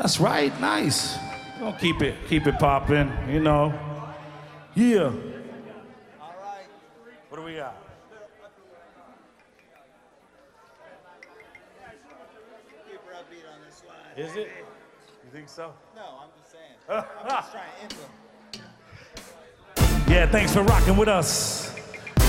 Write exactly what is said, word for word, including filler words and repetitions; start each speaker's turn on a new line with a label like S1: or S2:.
S1: That's right, nice. We're gonna keep it, keep it popping, you know. Yeah.
S2: All right.
S1: What do we got?
S2: Super upbeat on this one.
S1: Is it? You think so?
S2: No, I'm just saying. I'm just trying to influence.
S1: Yeah, thanks for rocking with us.